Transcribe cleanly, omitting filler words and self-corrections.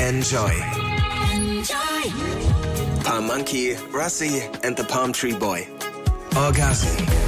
Enjoy. Palm Monkey, Russie and the Palm Tree Boy. Orgasm.